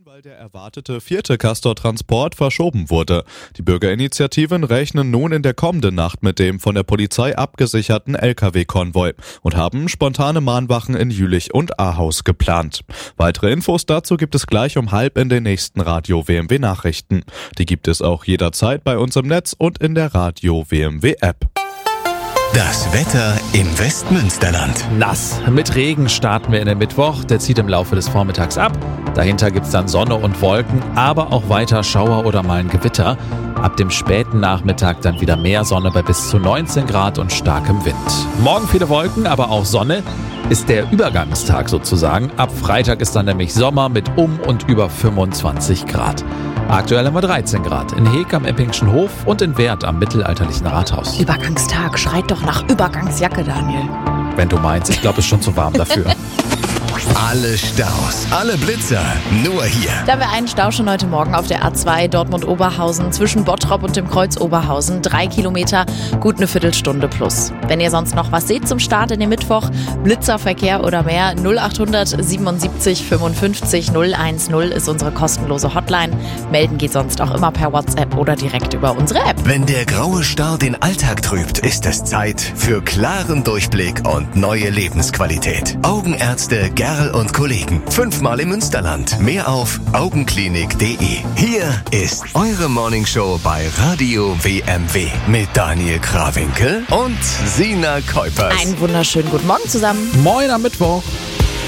weil der erwartete 4. Castor-Transport verschoben wurde. Die Bürgerinitiativen rechnen nun in der kommenden Nacht mit dem von der Polizei abgesicherten Lkw-Konvoi und haben spontane Mahnwachen in Jülich und Ahaus geplant. Weitere Infos dazu gibt es gleich um 12:30 in den nächsten Radio WMW Nachrichten. Die gibt es auch jederzeit bei uns im Netz und in der Radio WMW App. Das Wetter im Westmünsterland. Nass. Mit Regen starten wir in den Mittwoch. Der zieht im Laufe des Vormittags ab. Dahinter gibt's dann Sonne und Wolken, aber auch weiter Schauer oder mal ein Gewitter. Ab dem späten Nachmittag dann wieder mehr Sonne bei bis zu 19 Grad und starkem Wind. Morgen viele Wolken, aber auch Sonne. Ist der Übergangstag sozusagen. Ab Freitag ist dann nämlich Sommer mit und über 25 Grad. Aktuell haben wir 13 Grad. In Heek am Eppingschen Hof und in Werth am mittelalterlichen Rathaus. Übergangstag, schreit doch nach Übergangsjacke, Daniel. Wenn du meinst, ich glaube, es ist schon zu warm dafür. Alle Staus, alle Blitzer, nur hier. Da haben wir einen Stau schon heute Morgen auf der A2 Dortmund-Oberhausen zwischen Bottrop und dem Kreuz Oberhausen. 3 Kilometer, gut eine Viertelstunde plus. Wenn ihr sonst noch was seht zum Start in den Mittwoch, Blitzerverkehr oder mehr, 0800 77 55 010 ist unsere kostenlose Hotline. Melden geht sonst auch immer per WhatsApp oder direkt über unsere App. Wenn der graue Star den Alltag trübt, ist es Zeit für klaren Durchblick und neue Lebensqualität. Augenärzte Gerl und Kollegen. 5-mal im Münsterland. Mehr auf augenklinik.de. Hier ist eure Morningshow bei Radio WMW mit Daniel Krawinkel und Sina Kuipers. Einen wunderschönen guten Morgen zusammen. Moin am Mittwoch.